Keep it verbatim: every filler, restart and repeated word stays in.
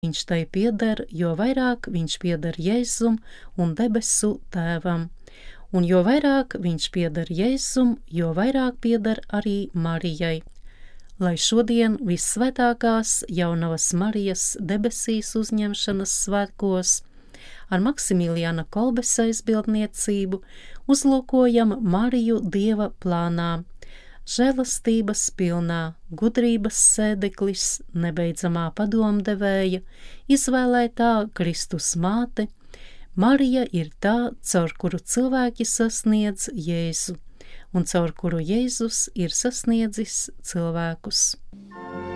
viņš tai pieder, jo vairāk viņš pieder Jēzum un debesu Tēvam. Un jo vairāk viņš pieder Jēzum, jo vairāk pieder arī Marijai. Lai šodien vissvētākās jaunavas Marijas debesīs uzņemšanas svētkos ar Maksimiliāna Kolbesa aizbildniecību uzlūkojam Mariju Dieva plānā, žēlastības pilnā, gudrības sēdeklis, nebeidzamā padomdevēja, izvēlētā Kristus māte. Marija ir tā, caur kuru cilvēki sasniedz Jēzu, un caur kuru Jēzus ir sasniedzis cilvēkus.